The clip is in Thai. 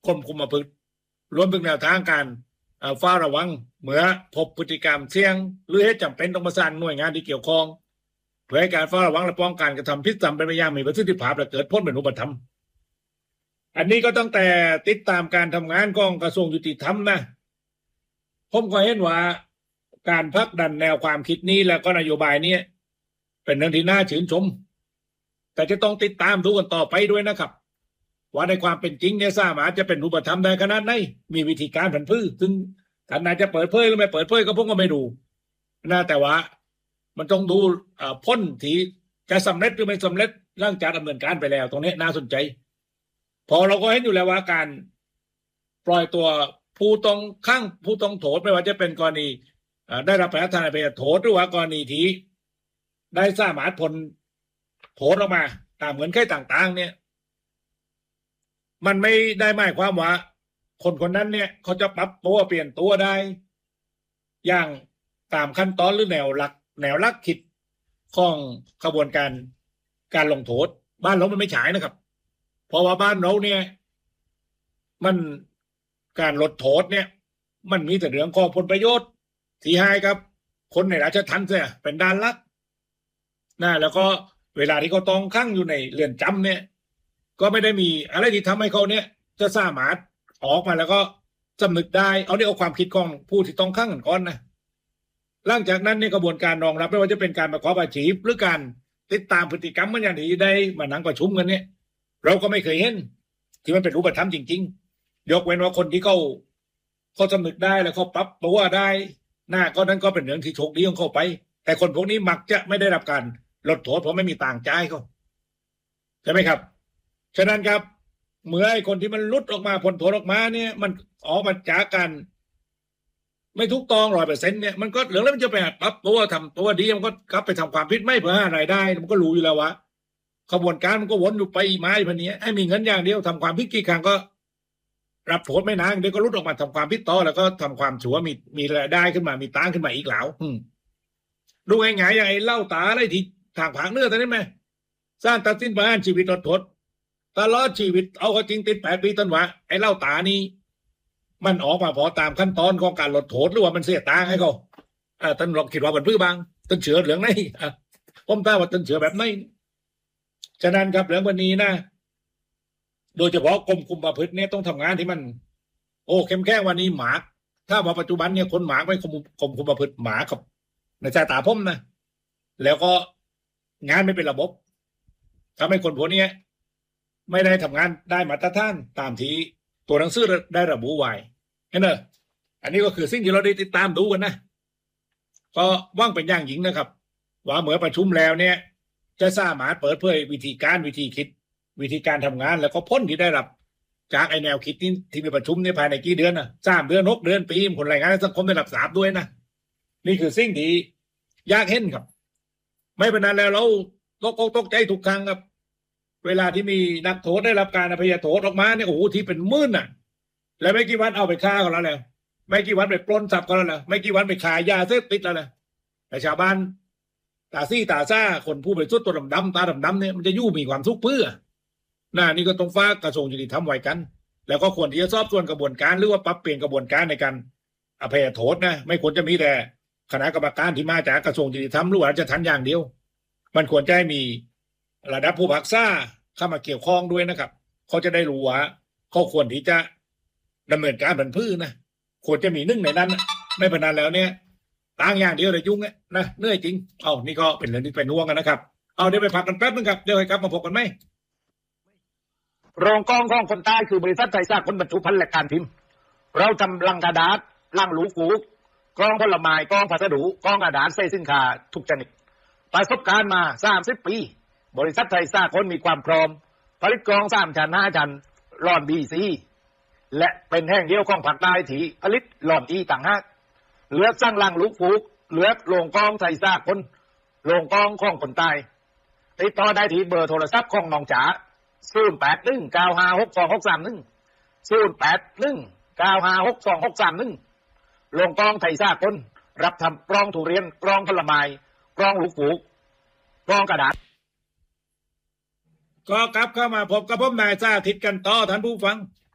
กรมคุมประพฤติรวมถึงแนวทางการเฝ้าระวังเมื่อพบพฤติกรรมเสี่ยงหรือเหตุจำเป็นต้องประสานหน่วยงานที่เกี่ยวข้องเพื่อให้การเฝ้าระวังและป้องกันกระทำผิดซ้ำเป็นไปอย่างมีประสิทธิภาพและเกิดผลเป็นรูปธรรมอันนี้ก็ตั้งแต่ติดตามการทำงานของกระทรวงยุติธรรมนะผมก็เห็นว่าการผลักดันแนวความคิดนี้แล้วก็นโยบายนี้เป็นเรื่องที่น่าชื่นชมแต่จะต้องติดตามดูกันต่อไปด้วยนะครับว่าในความเป็นจริงเนี่ยสามารถจะเป็นรูปธรรมได้ขนาดไหนมีวิธีการผันพืชซึ่งท่านอาจจะเปิดเผยหรือไม่เปิดเผยก็ผมก็ไม่รู้นะแต่ว่ามันต้องดูพ้นที่จะสำเร็จหรือไม่สำเร็จหลังจากดำเนินการไปแล้วตรงนี้น่าสนใจพอเราก็เห็นอยู่แล้วว่าการปล่อยตัวผู้ต้องขังผู้ต้องโทษไม่ว่าจะเป็นกรณีได้รับประทานอภัยโทษหรือว่ากรณีที่ได้สามารถพ้นโทษออกมาตามเงื่อนไขต่างๆเนี่ยมันไม่ได้หมายความว่าคนคนนั้นเนี่ยเขาจะปรับตัวเปลี่ยนตัวได้อย่างตามขั้นตอนหรือแนวหลักคิดของกระบวนการลงโทษบ้านเรามันไม่ฉายนะครับเพราะว่าบ้านเราเนี่ยมันการลดโทษเนี่ยมันมีแต่เรื่องข้อผลประโยชน์ที่ให้ครับคนในราชทัณฑ์เนี่ยเป็นด้านลักนะแล้วก็เวลาที่เขาต้องขังอยู่ในเรือนจำเนี่ยก็ไม่ได้มีอะไรที่ทำให้เขาเนี่ยจะสามารถออกมาแล้วก็สำนึกได้เอาความคิดของผู้ที่ต้องขังก่อนนะหลังจากนั้นเนี่ยกระบวนการรองรับไม่ว่าจะเป็นการประกอบอาชีพหรือการติดตามพฤติกรรมมันอย่างที่ได้มานั่งประชุมกันเนี่ยเราก็ไม่เคยเห็นที่มันเป็นรูปธรรมจริงๆยกเว้นว่าคนที่เขาสำนึกได้แล้วเขาปรับตัวได้ก็นั้นก็เป็นเรื่องที่โชคดีของเขาไปแต่คนพวกนี้มักจะไม่ได้รับการลดโทษเพราะไม่มีต่างจ่ายเขาใช่ไหมครับฉะนั้นครับเมื่อไอ้คนที่มันลุดออกมาพ้นโทษออกมาเนี่ยมันออกมาจากกันไม่ถูกต้อง100%เนี่ยมันก็เหลือแล้วมันจะไปปรับตัวทำตัวดีมันก็กลับไปทำความผิดไม่เพื่อหารายได้มันก็รู้อยู่แล้วว่าขบวนการมันก็วนอยู่ไปไม้พันนี้ให้มีเงินอย่างเดียวทำความผิดกี่ครั้งก็รับโทษไม่นานเดี๋ยวก็ลุดออกมาทำความผิดต่อแล้วก็ทำความชั่วมีรายได้ขึ้นมามีตังขึ้นมาอีกแล้วดูง่ายๆอย่างไอ้เล่าตาอะไรที่ทางผางเนื้อตอนนี้ไหมสร้างตัดสินประหารชีวิตลดโทษตลอดชีวิตเอาก็จริงติด8 ปีต้นวะไอ้เล่าตานี่มันออกมาพอตามขั้นตอนของการลดโทษหรือว่ามันเสียตังให้เขาท่านลองคิดว่ามันพื้นบางต้นเฉือเหลืองไหนผมตาว่าต้นเฉือแบบไหนฉะนั้นครับเรื่องวันนี้นะโดยเฉพาะกรมคุมประพฤติเนี่ยต้องทำงานที่มันเข้มแข็งวันนี้หมาถ้าว่าปัจจุบันเนี่ยคนหมาไม่กรมคุมประพฤติหมาครับในสายตาผมนะแล้วก็งานไม่เป็นระบบทำให้คนพวกนี้ไม่ได้ทำงานได้มาตรฐานตามที่ตัวหนังสือได้ระบุไว้เห็นไหมอันนี้ก็คือสิ่งที่เราได้ติดตามดูกันนะก็ว่างเป็นอย่างยิ่งนะครับว่าเมื่อประชุมแล้วเนี่ยจะสามารถเปิดเผยวิธีการวิธีคิดวิธีการทำงานแล้วก็พ้นที่ได้รับจากไอแนวคิดที่มีประชุมในภายในกี่เดือนนะ3 เดือน6 เดือนปีผลรายงานสังคมได้รับทราบด้วยนะนี่คือสิ่งที่ยากเห็นครับไม่เป็นนั้นแล้วเราตกใจทุกครั้งครับเวลาที่มีนักโทษได้รับการอภัยโทษออกมาเนี่ยที่เป็นหมื่นน่ะแล้วไม่กี่วันเอาไปฆ่าเขาแล้วไม่กี่วันไปปล้นทรัพย์เขาแล้วไม่กี่วันไปขายยาเสพติดแล้วแต่ชาวบ้านตาซี่ตาซ่าคนผู้บริสุทธิ์ตัวดำตาดำเนี่ยมันจะยู่มีความทุกข์เพื่อนี่ก็ต้องฝากกระทรวงยุติธรรมไว้กันแล้วก็ควรที่จะสอบสวนกระบวนการหรือว่าปรับเปลี่ยนกระบวนการในการอภัยโทษนะไม่ควรจะมีแต่คณะกรรมการที่มาจากกระทรวงยุติธรรมหรือว่าจะทันอย่างเดียวมันควรจะมีระดับผู้พิพากษาเข้ามาเกี่ยวข้องด้วยนะครับเขาจะได้รู้ว่าเขาควรที่จะดำเนินการผันพืชนะควรจะมีนึ่งในนั้นไม่พนันแล้วเนี่ยต่างอย่างเดียวเลยยุ่งนะเหนื่อยจริงนี่ก็เป็นเรื่องที่เป็นห่วงกันนะครับเดี๋ยวไปพักกันแป๊บนึงครับเดี๋ยวให้กลับมาพบกันไหมรองกองของคนใต้คือบริษัทไทยสร้างคนบรรจุภัณฑ์และการพิมพ์เราทำลังกระดาษลังหลูฟูกองผลไม้กองพัสดุกองกระดาษใส่สินค้าทุกชนิดประสบการณ์มา30 ปีบริษัทไทยสร้างคนมีความพร้อมผลิตกรอง3 ชั้น5 ชั้นหลอด BC และเป็นแห่งเดียวของภาคใต้ที่ผลิตหลอด E ต่างหากเหลือสร้างลังลูกฟูกเหลือโรงกองไทยสร้างคนโรงกองของคนใต้ติดต่อได้ที่เบอร์โทรศัพท์ของน้องจ๋า0819562631 โรงกองไทยสร้างคนรับทำกรองทุเรียนกรองผลไม้กรองลูกฟูกกรองกระดาษก็กลับเข้ามาพบกับผมนายสาธิตกันต่อท่านผู้ฟัง